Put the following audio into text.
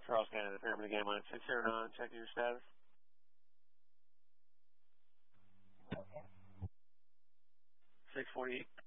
Charles Canada, Pyramid Game Line 609, check your status. 648.